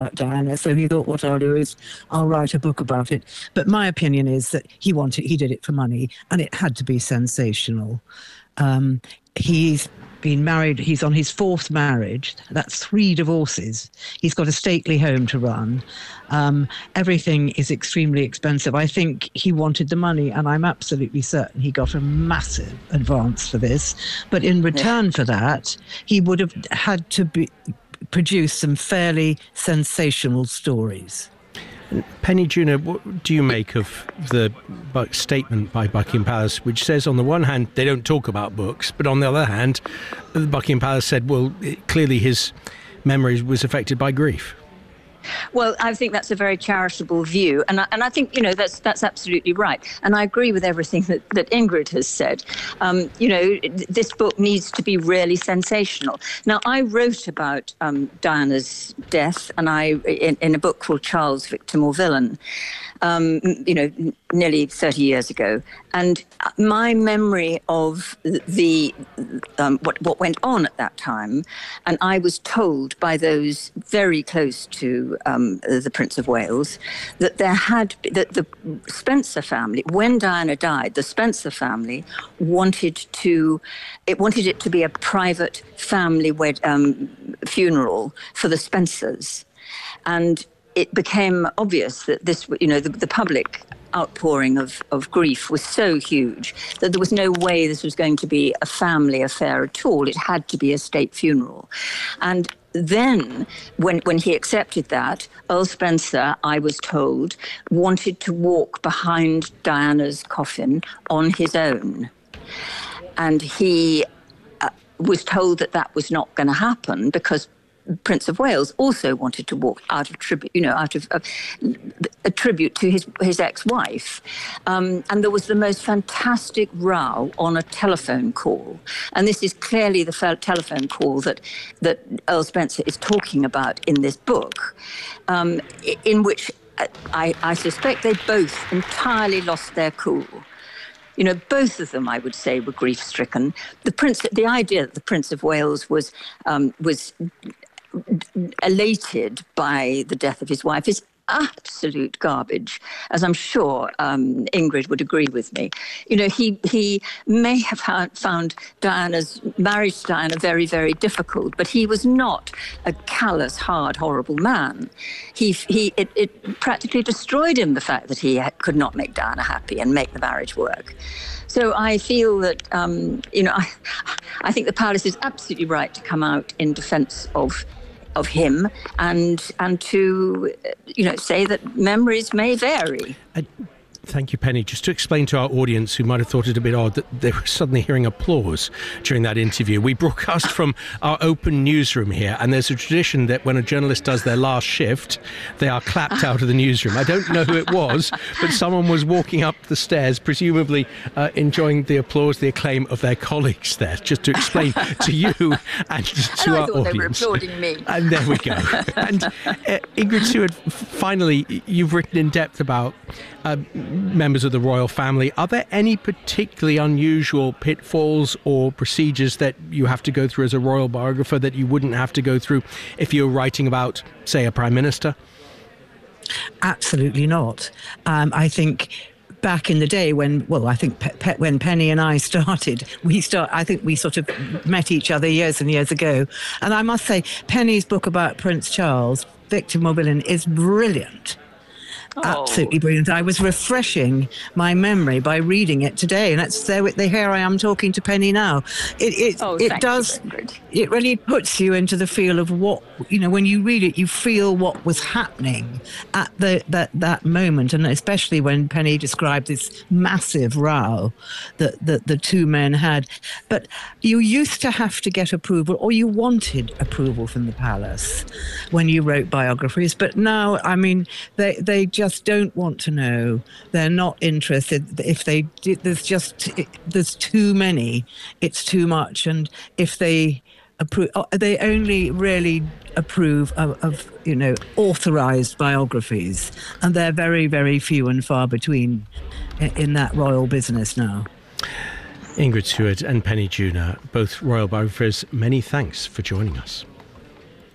Diana. So he thought, what I'll do is I'll write a book about it. But my opinion is that he did it for money, and it had to be sensational. He's been married, he's on his fourth marriage. That's 3 divorces. He's got a stately home to run. Everything is extremely expensive. I think he wanted the money, and I'm absolutely certain he got a massive advance for this. But in return for that, he would have had to produce some fairly sensational stories. Penny Junor, what do you make of the statement by Buckingham Palace, which says on the one hand they don't talk about books, but on the other hand, Buckingham Palace said, well, clearly his memory was affected by grief? Well, I think that's a very charitable view, and I think that's absolutely right, and I agree with everything that Ingrid has said. This book needs to be really sensational. Now, I wrote about Diana's death, and in a book called Charles, Victim or Villain, nearly 30 years ago, and my memory of what went on at that time, and I was told by those very close to the Prince of Wales that the Spencer family, when Diana died, the Spencer family wanted it to be a private family funeral for the Spencers, and it became obvious that this, the public outpouring of grief was so huge that there was no way this was going to be a family affair at all. It had to be a state funeral. And then, when he accepted that, Earl Spencer, I was told, wanted to walk behind Diana's coffin on his own. And he was told that was not going to happen because Prince of Wales also wanted to walk out of tribute, a tribute to his ex-wife. And there was the most fantastic row on a telephone call. And this is clearly the telephone call that Earl Spencer is talking about in this book, in which I suspect they both entirely lost their cool. Both of them, I would say, were grief-stricken. The idea that the Prince of Wales was elated by the death of his wife is absolute garbage, as I'm sure Ingrid would agree with me. He may have found Diana's marriage to Diana very, very difficult, but he was not a callous, hard, horrible man. It practically destroyed him, the fact that he could not make Diana happy and make the marriage work. So I feel that, I think the palace is absolutely right to come out in defence of him and to say that memories may vary. Thank you, Penny. Just to explain to our audience who might have thought it a bit odd that they were suddenly hearing applause during that interview. We broadcast from our open newsroom here, and there's a tradition that when a journalist does their last shift, they are clapped out of the newsroom. I don't know who it was, but someone was walking up the stairs, presumably enjoying the applause, the acclaim of their colleagues there, just to explain to you and to our audience. They were applauding me. And there we go. And Ingrid Seward, finally, you've written in depth about members of the royal family. Are there any particularly unusual pitfalls or procedures that you have to go through as a royal biographer that you wouldn't have to go through if you were writing about, say, a prime minister? Absolutely not. I think back in the day when Penny and I started, I think we sort of met each other years and years ago. And I must say, Penny's book about Prince Charles, Victim or Villain, is brilliant. Absolutely brilliant. I was refreshing my memory by reading it today, and here I am talking to Penny now. It really puts you into the feel of what, when you read it, you feel what was happening at that moment, and especially when Penny described this massive row that the two men had. But you used to have to get approval, or you wanted approval from the palace when you wrote biographies, but now, they just don't want to know. They're not interested. If they did, there's too many. It's too much. And if they approve, they only really approve of authorized biographies, and they're very, very few and far between in that royal business now. Ingrid Seward and Penny Junor, both royal biographers, many thanks for joining us.